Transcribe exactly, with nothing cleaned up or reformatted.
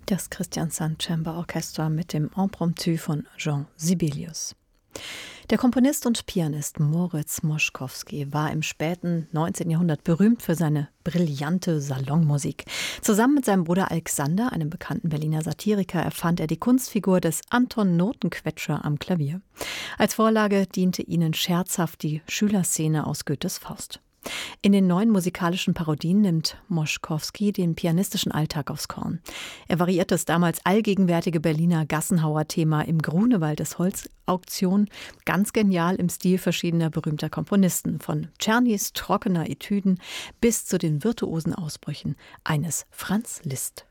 Das Christian Sand Chamber Orchestra mit dem Impromptu von Jean Sibelius. Der Komponist und Pianist Moritz Moszkowski war im späten neunzehnten Jahrhundert berühmt für seine brillante Salonmusik. Zusammen mit seinem Bruder Alexander, einem bekannten Berliner Satiriker, erfand er die Kunstfigur des Anton Notenquetscher am Klavier. Als Vorlage diente ihnen scherzhaft die Schülerszene aus Goethes Faust. In den neuen musikalischen Parodien nimmt Moszkowski den pianistischen Alltag aufs Korn. Er variiert das damals allgegenwärtige Berliner Gassenhauer-Thema im Grunewald des Holzauktion ganz genial im Stil verschiedener berühmter Komponisten, von Czernys trockener Etüden bis zu den virtuosen Ausbrüchen eines Franz Liszt.